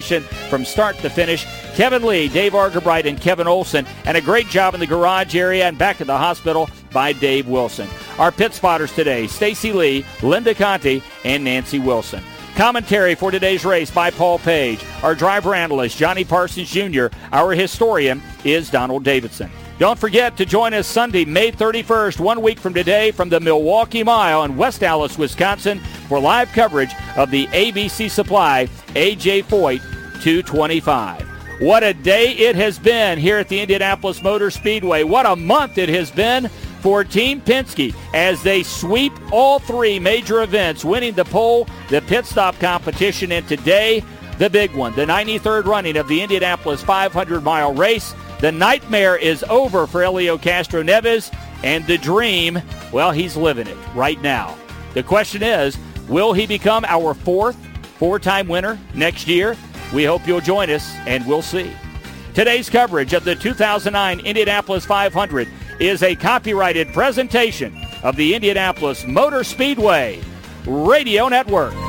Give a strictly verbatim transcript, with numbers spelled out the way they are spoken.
competition from start to finish. Kevin Lee, Dave Argerbright, and Kevin Olson, and a great job in the garage area and back at the hospital by Dave Wilson. Our pit spotters today, Stacy Lee, Linda Conti, and Nancy Wilson. Commentary for today's race by Paul Page. Our driver analyst, Johnny Parsons Junior Our historian is Donald Davidson. Don't forget to join us Sunday, May thirty-first, one week from today, from the Milwaukee Mile in West Allis, Wisconsin, for live coverage of the A B C Supply A J Foyt two twenty-five. What a day it has been here at the Indianapolis Motor Speedway. What a month it has been for Team Penske as they sweep all three major events, winning the pole, the pit stop competition, and today, the big one, the ninety-third running of the Indianapolis five hundred mile race. The nightmare is over for Helio Castroneves, and the dream, well, he's living it right now. The question is, will he become our fourth four-time winner next year? We hope you'll join us, and we'll see. Today's coverage of the two thousand nine Indianapolis five hundred is a copyrighted presentation of the Indianapolis Motor Speedway Radio Network.